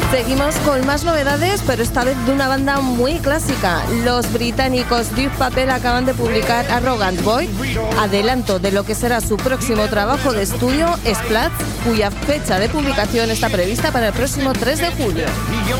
Seguimos con más novedades, pero esta vez de una banda muy clásica. Los británicos Deep Purple acaban de publicar Arrogant Boy, adelanto de lo que será su próximo trabajo de estudio, Splats, cuya fecha de publicación está prevista para el próximo 3 de julio.